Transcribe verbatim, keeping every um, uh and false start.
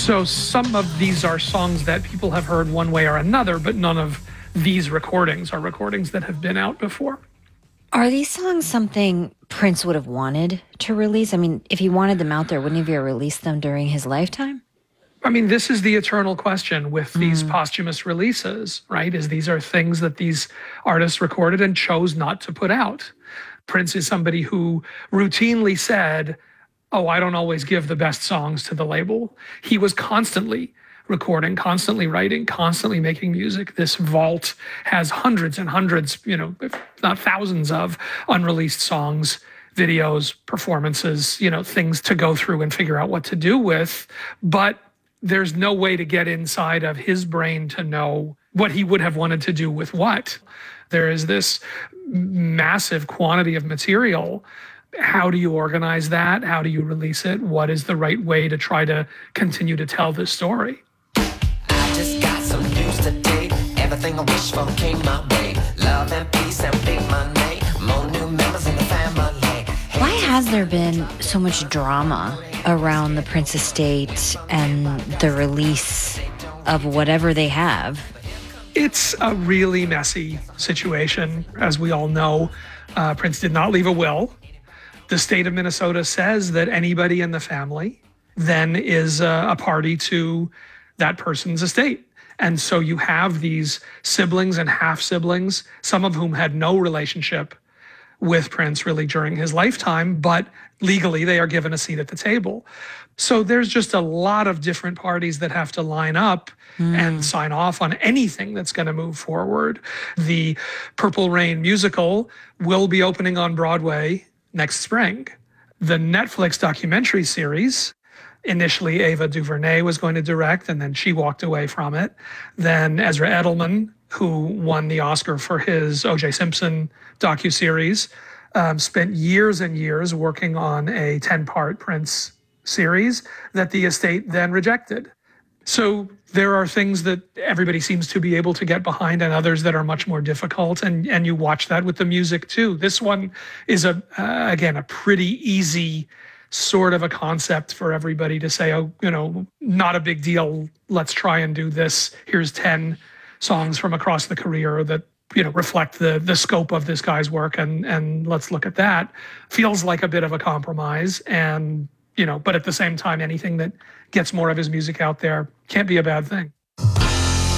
So some of these are songs that people have heard one way or another, but none of these recordings are recordings that have been out before. Are these songs something Prince would have wanted to release? I mean, if he wanted them out there, wouldn't he have released them during his lifetime? I mean, this is the eternal question with these Mm. posthumous releases, right? Is these are things that these artists recorded and chose not to put out. Prince is somebody who routinely said, oh, I don't always give the best songs to the label. He was constantly recording, constantly writing, constantly making music. This vault has hundreds and hundreds, you know, if not thousands of unreleased songs, videos, performances, you know, things to go through and figure out what to do with. But there's no way to get inside of his brain to know what he would have wanted to do with what. There is this massive quantity of material. How do you organize that? How do you release it? What is the right way to try to continue to tell this story? I just got some news today. Everything I wish for came my way. Love and peace and big money. More new members in the family. Why has there been so much drama around the Prince estate and the release of whatever they have? It's a really messy situation. As we all know, uh, Prince did not leave a will. The state of Minnesota says that anybody in the family then is a, a party to that person's estate. And so you have these siblings and half-siblings, some of whom had no relationship with Prince really during his lifetime, but legally they are given a seat at the table. So there's just a lot of different parties that have to line up mm. and sign off on anything that's going to move forward. The Purple Rain musical will be opening on Broadway next spring. The Netflix documentary series, initially Ava DuVernay was going to direct, and then she walked away from it. Then Ezra Edelman, who won the Oscar for his O J Simpson docuseries, um, spent years and years working on a ten-part Prince series that the estate then rejected. So there are things that everybody seems to be able to get behind and others that are much more difficult. And, and you watch that with the music too. This one is, a uh, again, a pretty easy sort of a concept for everybody to say, oh, you know, not a big deal. Let's try and do this. Here's ten songs from across the career that, you know, reflect the the scope of this guy's work. And, and let's look at that. Feels like a bit of a compromise. And, you know, but at the same time, anything that gets more of his music out there can't be a bad thing.